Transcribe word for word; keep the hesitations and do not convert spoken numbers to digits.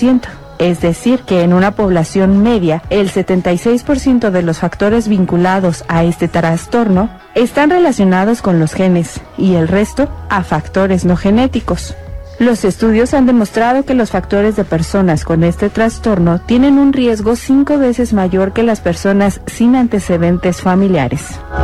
ciento. Es decir, que en una población media, el setenta y seis por ciento de los factores vinculados a este trastorno están relacionados con los genes y el resto a factores no genéticos. Los estudios han demostrado que los factores de personas con este trastorno tienen un riesgo cinco veces mayor que las personas sin antecedentes familiares.